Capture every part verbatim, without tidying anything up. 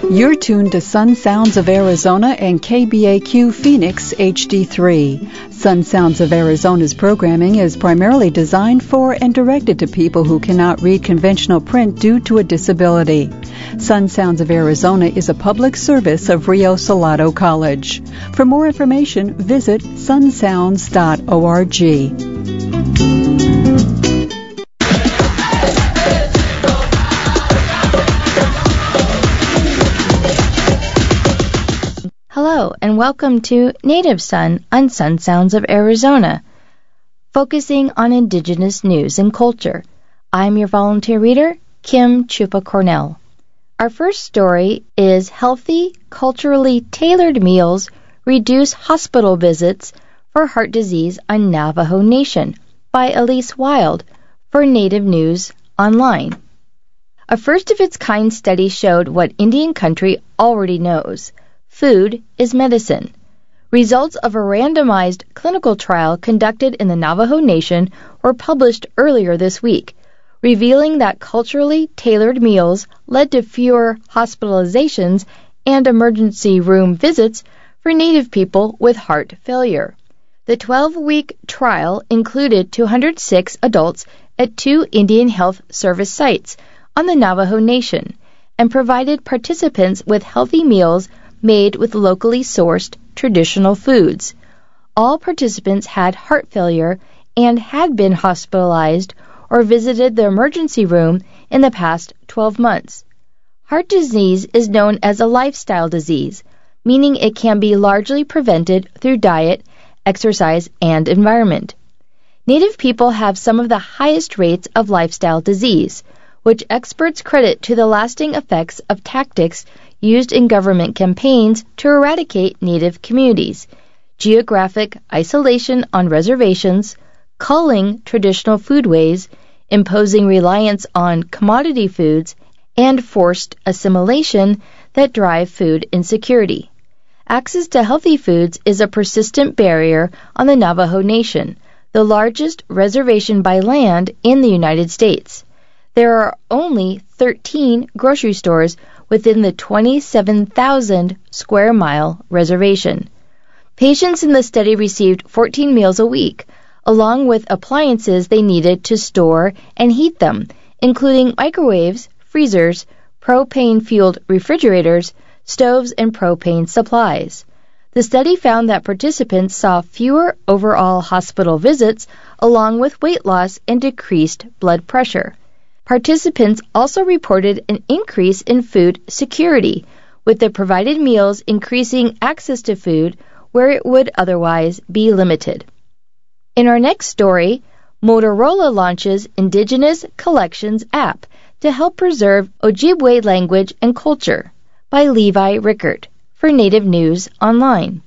You're tuned to Sun Sounds of Arizona and K B A Q Phoenix H D three. Sun Sounds of Arizona's programming is primarily designed for and directed to people who cannot read conventional print due to a disability. Sun Sounds of Arizona is a public service of Rio Salado College. For more information, visit sun sounds dot org. Hello, and welcome to Native Sun on Sun Sounds of Arizona, focusing on Indigenous news and culture. I'm your volunteer reader, Kim Chupa Cornell. Our first story is Healthy, Culturally Tailored Meals Reduce Hospital Visits for Heart Disease on Navajo Nation by Elise Wild for Native News Online. A first-of-its-kind study showed what Indian country already knows. Food is medicine. Results of a randomized clinical trial conducted in the Navajo Nation were published earlier this week, revealing that culturally tailored meals led to fewer hospitalizations and emergency room visits for Native people with heart failure. The twelve-week trial included two hundred six adults at two Indian Health Service sites on the Navajo Nation and provided participants with healthy meals made with locally sourced traditional foods. All participants had heart failure and had been hospitalized or visited the emergency room in the past twelve months. Heart disease is known as a lifestyle disease, meaning it can be largely prevented through diet, exercise, and environment. Native people have some of the highest rates of lifestyle disease, which experts credit to the lasting effects of tactics used in government campaigns to eradicate Native communities, geographic isolation on reservations, culling traditional foodways, imposing reliance on commodity foods, and forced assimilation that drive food insecurity. Access to healthy foods is a persistent barrier on the Navajo Nation, the largest reservation by land in the United States. There are only thirteen grocery stores within the twenty-seven thousand square mile reservation. Patients in the study received fourteen meals a week, along with appliances they needed to store and heat them, including microwaves, freezers, propane-fueled refrigerators, stoves, and propane supplies. The study found that participants saw fewer overall hospital visits, along with weight loss and decreased blood pressure. Participants also reported an increase in food security, with the provided meals increasing access to food where it would otherwise be limited. In our next story, Motorola launches Indigenous Collections app to help preserve Ojibwe language and culture by Levi Rickert for Native News Online.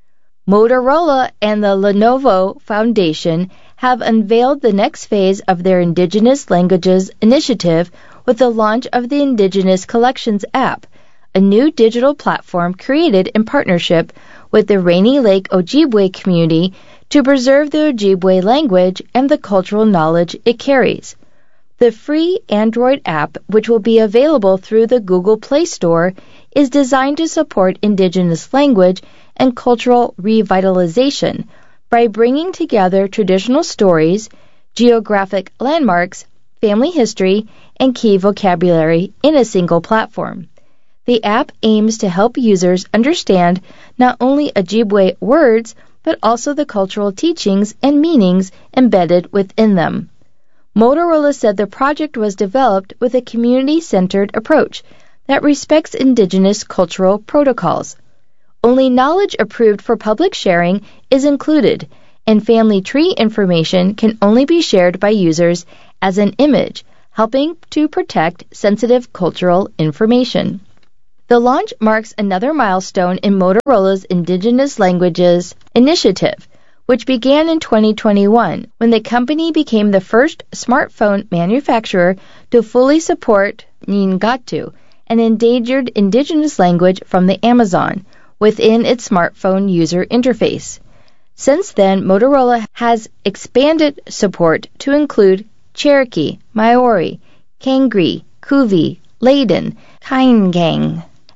Motorola and the Lenovo Foundation have unveiled the next phase of their Indigenous Languages initiative with the launch of the Indigenous Collections app, a new digital platform created in partnership with the Rainy Lake Ojibwe community to preserve the Ojibwe language and the cultural knowledge it carries. The free Android app, which will be available through the Google Play Store, is designed to support Indigenous language and cultural revitalization by bringing together traditional stories, geographic landmarks, family history, and key vocabulary in a single platform. The app aims to help users understand not only Ojibwe words, but also the cultural teachings and meanings embedded within them. Motorola said the project was developed with a community-centered approach that respects Indigenous cultural protocols. Only knowledge approved for public sharing is included, and family tree information can only be shared by users as an image, helping to protect sensitive cultural information. The launch marks another milestone in Motorola's Indigenous Languages initiative, which began in twenty twenty-one when the company became the first smartphone manufacturer to fully support Ngatu, an endangered Indigenous language from the Amazon, within its smartphone user interface. Since then, Motorola has expanded support to include Cherokee, Maori, Kangri, Kuvi, Layden, Kaingang,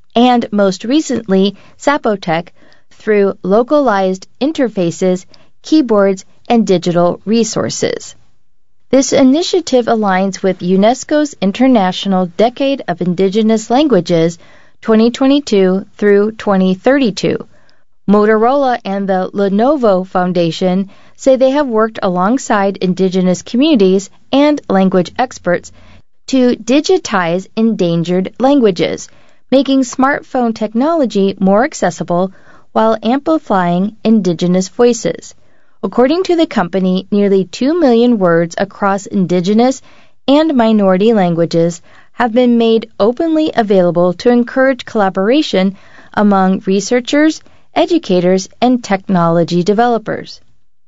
and most recently Zapotec through localized interfaces, keyboards, and digital resources. This initiative aligns with UNESCO's International Decade of Indigenous Languages twenty twenty-two through twenty thirty-two. Motorola and the Lenovo Foundation say they have worked alongside indigenous communities and language experts to digitize endangered languages, making smartphone technology more accessible while amplifying indigenous voices. According to the company, nearly two million words across indigenous and minority languages have been made openly available to encourage collaboration among researchers, educators, and technology developers.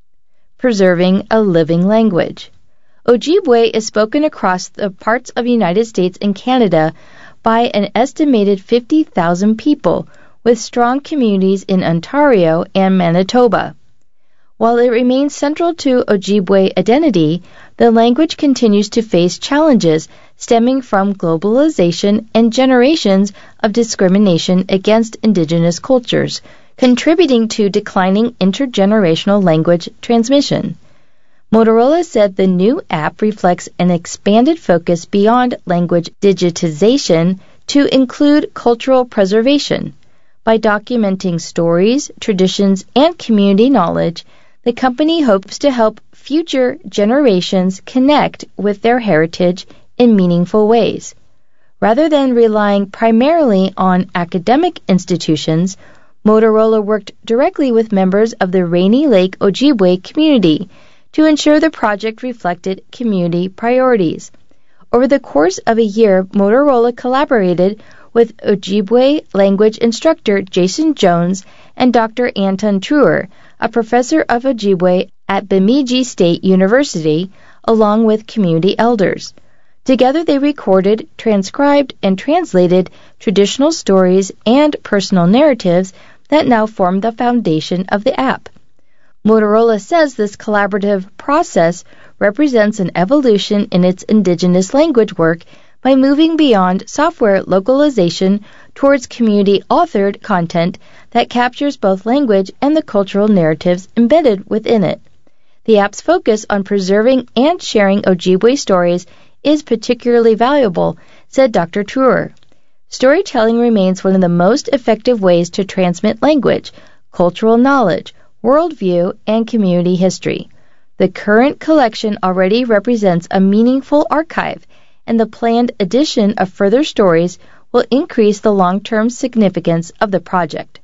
Preserving a living language. Ojibwe is spoken across the parts of the United States and Canada by an estimated fifty thousand people, with strong communities in Ontario and Manitoba. While it remains central to Ojibwe identity, the language continues to face challenges stemming from globalization and generations of discrimination against Indigenous cultures, contributing to declining intergenerational language transmission. Motorola said the new app reflects an expanded focus beyond language digitization to include cultural preservation. By documenting stories, traditions, and community knowledge, the company hopes to help future generations connect with their heritage in meaningful ways. Rather than relying primarily on academic institutions, Motorola worked directly with members of the Rainy Lake Ojibwe community to ensure the project reflected community priorities. Over the course of a year, Motorola collaborated with Ojibwe language instructor Jason Jones and Doctor Anton Truer, a professor of Ojibwe at Bemidji State University, along with community elders. Together they recorded, transcribed, and translated traditional stories and personal narratives that now form the foundation of the app. Motorola says this collaborative process represents an evolution in its indigenous language work by moving beyond software localization towards community-authored content that captures both language and the cultural narratives embedded within it. The app's focus on preserving and sharing Ojibwe stories is particularly valuable, said Doctor Truer. Storytelling remains one of the most effective ways to transmit language, cultural knowledge, worldview, and community history. The current collection already represents a meaningful archive, and the planned addition of further stories will increase the long-term significance of the project.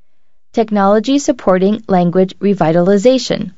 Technology supporting language revitalization.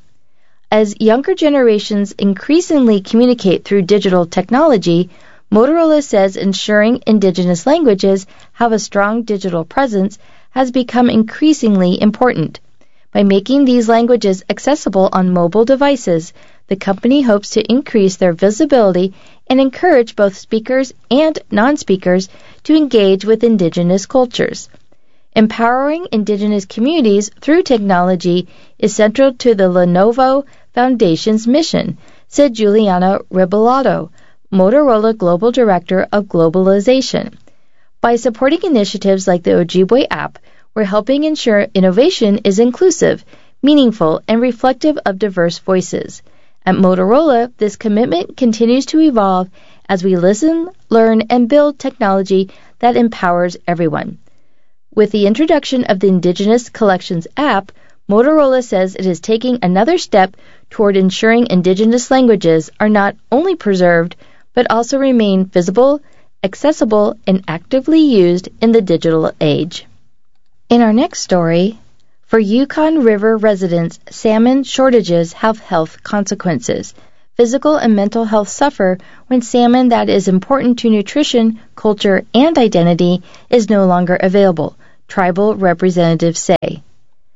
As younger generations increasingly communicate through digital technology, Motorola says ensuring indigenous languages have a strong digital presence has become increasingly important. By making these languages accessible on mobile devices, the company hopes to increase their visibility and encourage both speakers and non-speakers to engage with indigenous cultures. Empowering indigenous communities through technology is central to the Lenovo Foundation's mission, said Juliana Rebolado, Motorola Global Director of Globalization. By supporting initiatives like the Ojibwe app, we're helping ensure innovation is inclusive, meaningful, and reflective of diverse voices. At Motorola, this commitment continues to evolve as we listen, learn, and build technology that empowers everyone. With the introduction of the Indigenous Collections app, Motorola says it is taking another step toward ensuring indigenous languages are not only preserved, but also remain visible, accessible, and actively used in the digital age. In our next story, for Yukon River residents, salmon shortages have health consequences. Physical and mental health suffer when salmon that is important to nutrition, culture, and identity is no longer available, tribal representatives say.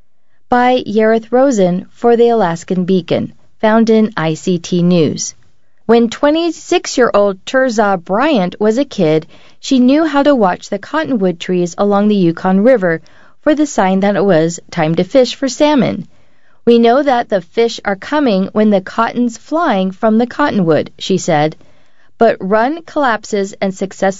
By Yareth Rosen for the Alaskan Beacon, found in I C T News. When twenty-six-year-old Terza Bryant was a kid, she knew how to watch the cottonwood trees along the Yukon River for the sign that it was time to fish for salmon. We know that the fish are coming when the cotton's flying from the cottonwood, she said. But run collapses and successive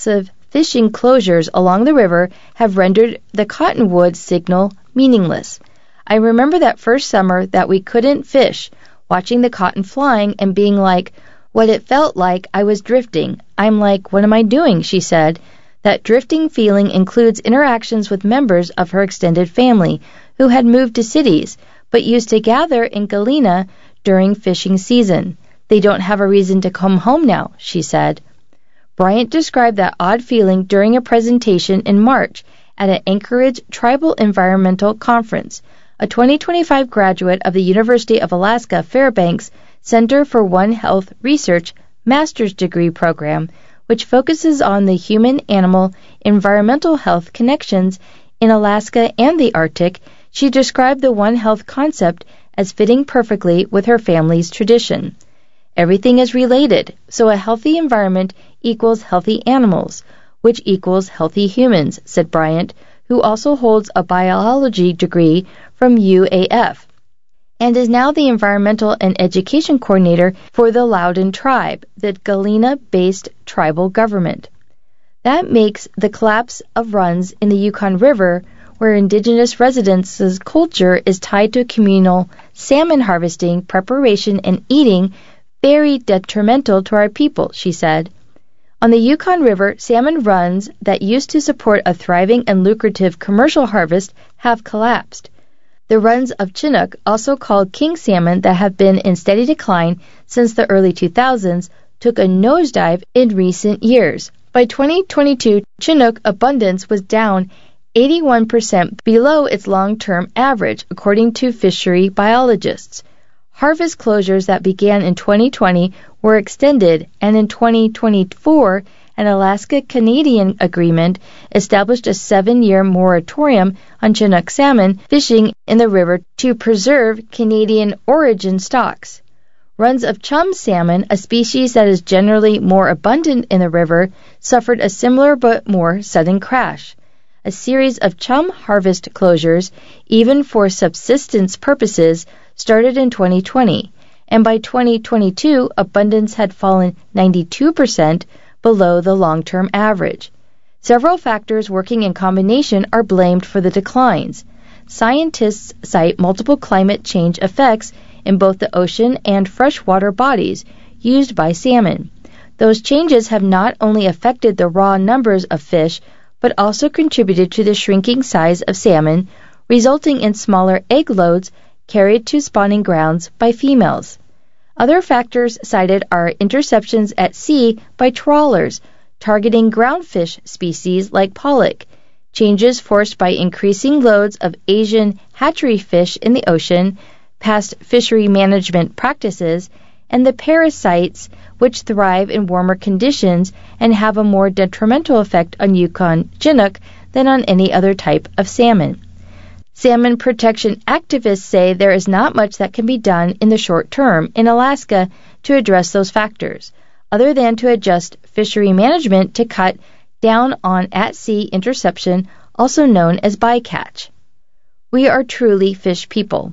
fishing closures along the river have rendered the cottonwood signal meaningless. I remember that first summer that we couldn't fish, watching the cotton flying and being like, what it felt like I was drifting. I'm like, what am I doing? She said. That drifting feeling includes interactions with members of her extended family who had moved to cities, but used to gather in Galena during fishing season. They don't have a reason to come home now, she said. Bryant described that odd feeling during a presentation in March at an Anchorage Tribal Environmental Conference. A twenty twenty-five graduate of the University of Alaska Fairbanks Center for One Health Research master's degree program, which focuses on the human-animal environmental health connections in Alaska and the Arctic, she described the One Health concept as fitting perfectly with her family's tradition. Everything is related, so a healthy environment equals healthy animals, which equals healthy humans, said Bryant, who also holds a biology degree from U A F, and is now the environmental and education coordinator for the Loudoun Tribe, the Galena-based tribal government. That makes the collapse of runs in the Yukon River, where indigenous residents' culture is tied to communal salmon harvesting, preparation, and eating, very detrimental to our people, she said. On the Yukon River, salmon runs that used to support a thriving and lucrative commercial harvest have collapsed. The runs of Chinook, also called king salmon, that have been in steady decline since the early two thousands, took a nosedive in recent years. By twenty twenty-two, Chinook abundance was down eighty-one percent below its long-term average, according to fishery biologists. Harvest closures that began in twenty twenty were extended, and in twenty twenty-four, an Alaska-Canadian agreement established a seven-year moratorium on Chinook salmon fishing in the river to preserve Canadian origin stocks. Runs of chum salmon, a species that is generally more abundant in the river, suffered a similar but more sudden crash. A series of chum harvest closures, even for subsistence purposes, started in twenty twenty, and by twenty twenty-two, abundance had fallen ninety-two percent below the long-term average. Several factors working in combination are blamed for the declines. Scientists cite multiple climate change effects in both the ocean and freshwater bodies used by salmon. Those changes have not only affected the raw numbers of fish, but also contributed to the shrinking size of salmon, resulting in smaller egg loads carried to spawning grounds by females. Other factors cited are interceptions at sea by trawlers, targeting groundfish species like pollock, changes forced by increasing loads of Asian hatchery fish in the ocean, past fishery management practices, and the parasites which thrive in warmer conditions and have a more detrimental effect on Yukon Chinook than on any other type of salmon. Salmon protection activists say there is not much that can be done in the short term in Alaska to address those factors, other than to adjust fishery management to cut down on at-sea interception, also known as bycatch. We are truly fish people.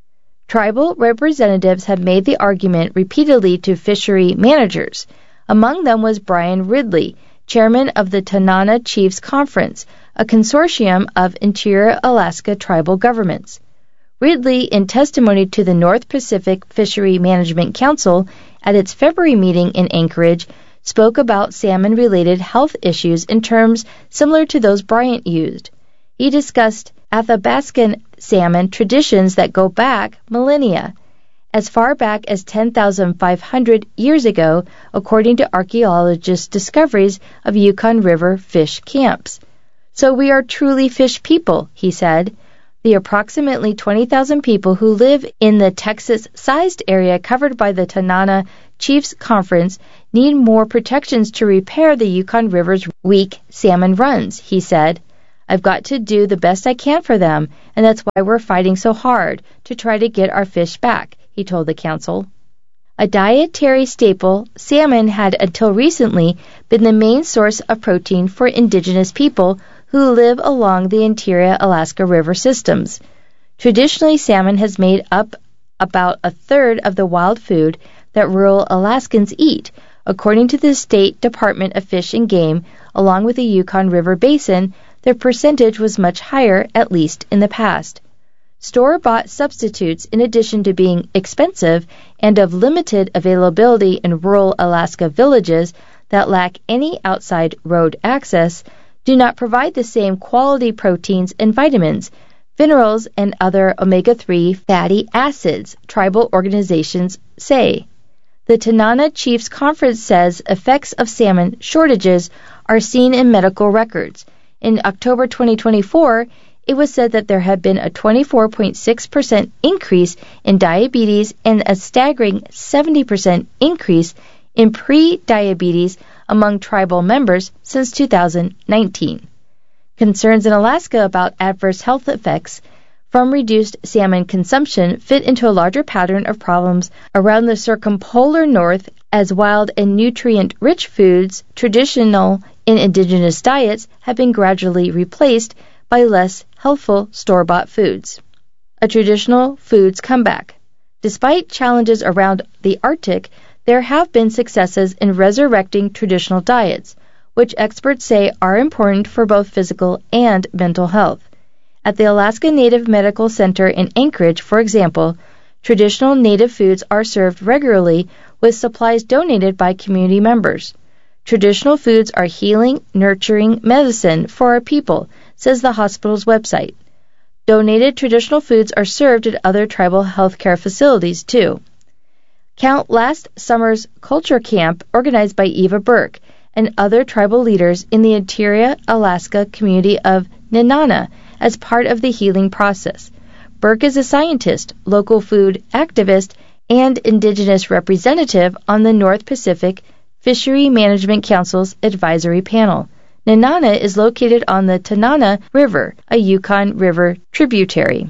Tribal representatives have made the argument repeatedly to fishery managers. Among them was Brian Ridley, chairman of the Tanana Chiefs Conference, a consortium of interior Alaska tribal governments. Ridley, in testimony to the North Pacific Fishery Management Council at its February meeting in Anchorage, spoke about salmon-related health issues in terms similar to those Bryant used. He discussed Athabascan salmon traditions that go back millennia, as far back as ten thousand five hundred years ago, according to archaeologists' discoveries of Yukon River fish camps. So we are truly fish people, he said. The approximately twenty thousand people who live in the Texas-sized area covered by the Tanana Chiefs Conference need more protections to repair the Yukon River's weak salmon runs, he said. I've got to do the best I can for them, and that's why we're fighting so hard to try to get our fish back, he told the council. A dietary staple, salmon had until recently been the main source of protein for indigenous people who live along the interior Alaska River systems. Traditionally, salmon has made up about a third of the wild food that rural Alaskans eat, according to the State Department of Fish and Game, Along with the Yukon River Basin, their percentage was much higher, at least in the past. Store-bought substitutes, in addition to being expensive and of limited availability in rural Alaska villages that lack any outside road access, do not provide the same quality proteins and vitamins, minerals, and other omega three fatty acids, tribal organizations say. The Tanana Chiefs Conference says effects of salmon shortages are seen in medical records. In October twenty twenty-four, it was said that there had been a twenty-four point six percent increase in diabetes and a staggering seventy percent increase in pre-diabetes among tribal members since two thousand nineteen. Concerns in Alaska about adverse health effects from reduced salmon consumption fit into a larger pattern of problems around the circumpolar north, as wild and nutrient-rich foods traditional in indigenous diets have been gradually replaced by less healthful store-bought foods. A traditional foods comeback. Despite challenges around the Arctic, there have been successes in resurrecting traditional diets, which experts say are important for both physical and mental health. At the Alaska Native Medical Center in Anchorage, for example, traditional native foods are served regularly with supplies donated by community members. Traditional foods are healing, nurturing medicine for our people, says the hospital's website. Donated traditional foods are served at other tribal healthcare facilities, too. Count last summer's culture camp organized by Eva Burke and other tribal leaders in the interior Alaska community of Nenana as part of the healing process. Burke is a scientist, local food activist, and indigenous representative on the North Pacific Fishery Management Council's advisory panel. Nenana is located on the Tanana River, a Yukon River tributary.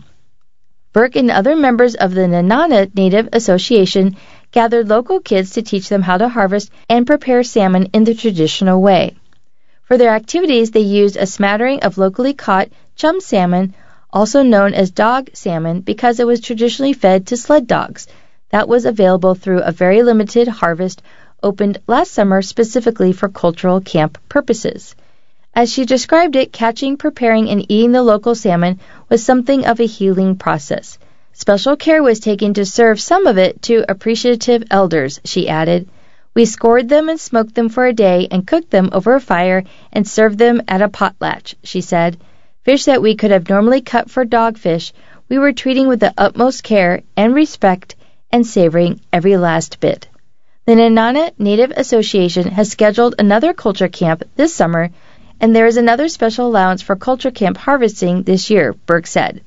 Burke and other members of the Nenana Native Association gathered local kids to teach them how to harvest and prepare salmon in the traditional way. For their activities, they used a smattering of locally caught chum salmon, also known as dog salmon, because it was traditionally fed to sled dogs. That was available through a very limited harvest opened last summer specifically for cultural camp purposes. As she described it, catching, preparing, and eating the local salmon was something of a healing process. Special care was taken to serve some of it to appreciative elders, she added. We scored them and smoked them for a day and cooked them over a fire and served them at a potlatch, she said. Fish that we could have normally cut for dogfish, we were treating with the utmost care and respect and savoring every last bit. The Nenana Native Association has scheduled another culture camp this summer, and there is another special allowance for culture camp harvesting this year, Burke said.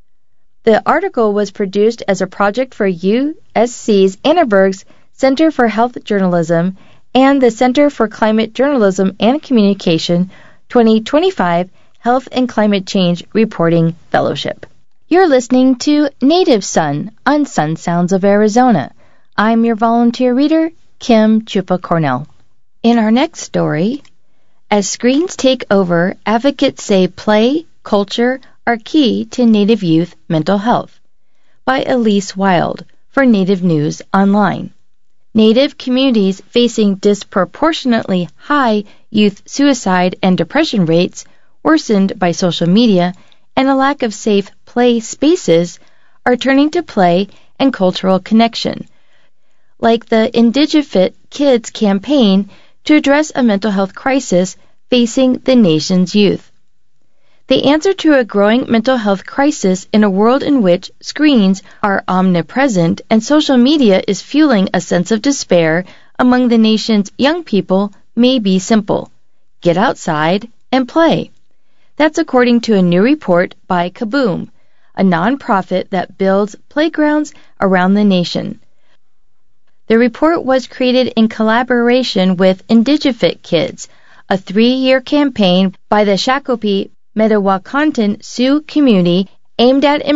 The article was produced as a project for U S C's Annenberg's Center for Health Journalism and the Center for Climate Journalism and Communication twenty twenty-five Health and Climate Change Reporting Fellowship. You're listening to Native Son on Sun Sounds of Arizona. I'm your volunteer reader, Kim Chupa Cornell. In our next story, as screens take over, advocates say play, culture are key to Native youth mental health, by Elise Wild for Native News Online. Native communities facing disproportionately high youth suicide and depression rates, worsened by social media and a lack of safe play spaces, are turning to play and cultural connection, like the Indigifit Kids campaign to address a mental health crisis facing the nation's youth. The answer to a growing mental health crisis in a world in which screens are omnipresent and social media is fueling a sense of despair among the nation's young people may be simple. Get outside and play. That's according to a new report by Kaboom, a nonprofit that builds playgrounds around the nation. The report was created in collaboration with Indigifit Kids, a three-year campaign by the Shakopee Metawakanton Sioux community aimed at